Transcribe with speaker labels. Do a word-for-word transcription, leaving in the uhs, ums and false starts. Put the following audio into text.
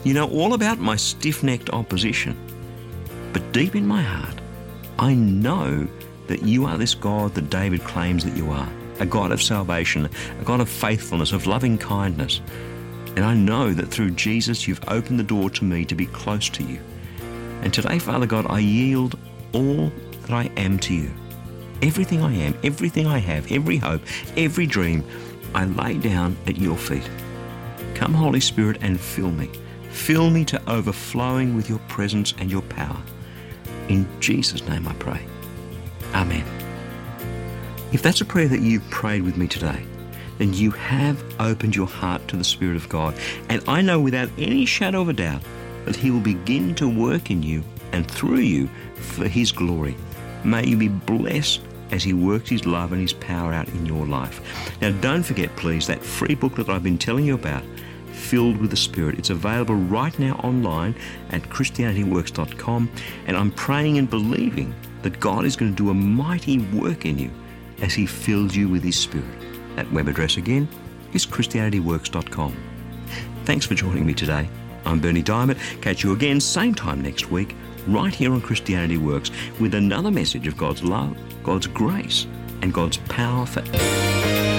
Speaker 1: You know all about my stiff-necked opposition. But deep in my heart, I know that you are this God that David claims that you are, a God of salvation, a God of faithfulness, of loving kindness. And I know that through Jesus you've opened the door to me to be close to you. And today, Father God, I yield all that I am to you. Everything I am, everything I have, every hope, every dream, I lay down at your feet. Come, Holy Spirit, and fill me. Fill me to overflowing with your presence and your power. In Jesus' name I pray. Amen. If that's a prayer that you've prayed with me today, then you have opened your heart to the Spirit of God. And I know without any shadow of a doubt that He will begin to work in you and through you for His glory. May you be blessed as He works His love and His power out in your life. Now, don't forget, please, that free booklet that I've been telling you about, Filled with the Spirit. It's available right now online at Christianity Works dot com, and I'm praying and believing that God is going to do a mighty work in you as He fills you with His Spirit. That web address again is Christianity Works dot com. Thanks for joining me today. I'm Berni Dymet. Catch you again same time next week, right here on Christianity Works, with another message of God's love, God's grace, and God's power for